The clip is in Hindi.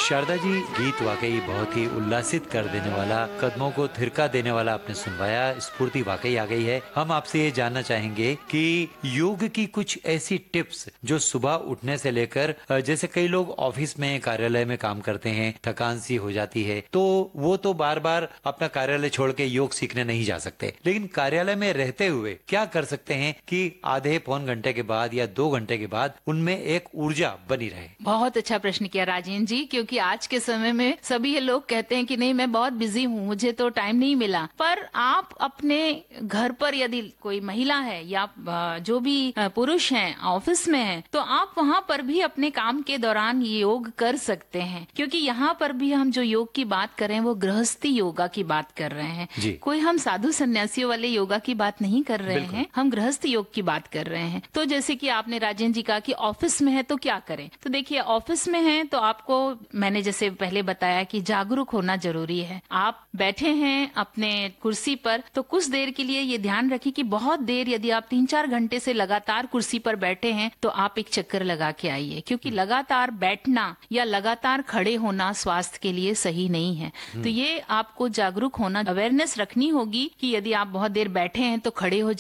शारदा जी, गीत वाकई बहुत ही उल्लासित कर देने वाला, कदमों को थिरका देने वाला आपने सुनवाया। स्फूर्ति वाकई आ गई है। हम आपसे ये जानना चाहेंगे कि योग की कुछ ऐसी टिप्स जो सुबह उठने से लेकर, जैसे कई लोग ऑफिस में, कार्यालय में काम करते हैं, थकान सी हो जाती है, तो वो तो बार बार अपना कार्यालय छोड़ के योग सीखने नहीं जा सकते, लेकिन कार्यालय में रहते हुए क्या कर सकते हैं कि आधे पौन घंटे के बाद या 2 घंटे के बाद उनमें एक ऊर्जा बनी रहे? बहुत अच्छा प्रश्न किया राजेंद्र जी, क्योंकि आज के समय में सभी ये लोग कहते हैं कि नहीं, मैं बहुत बिजी हूँ, मुझे तो टाइम नहीं मिला। पर आप अपने घर पर, यदि कोई महिला है या जो भी पुरुष हैं ऑफिस में हैं, तो आप वहाँ पर भी अपने काम के दौरान योग कर सकते हैं। क्योंकि यहाँ पर भी हम जो योग की बात कर रहे हैं वो गृहस्थी योगा की बात कर रहे हैं। कोई हम साधु सन्यासियों वाले योगा की बात नहीं कर रहे हैं, हम गृहस्थ योग की बात कर रहे हैं। तो जैसे कि आपने राजेंद्र जी कहा कि ऑफिस में है तो क्या करें, तो देखिए ऑफिस में है तो आपको, मैंने जैसे पहले बताया कि जागरूक होना जरूरी है। आप बैठे हैं अपने कुर्सी पर तो कुछ देर के लिए ये ध्यान रखिए कि बहुत देर, यदि आप 3-4 घंटे से लगातार कुर्सी पर बैठे हैं तो आप एक चक्कर लगा के आइए। क्योंकि लगातार बैठना या लगातार खड़े होना स्वास्थ्य के लिए सही नहीं है। तो ये आपको जागरूक होना, अवेयरनेस रखनी होगी कि यदि आप बहुत देर बैठे हैं तो खड़े हो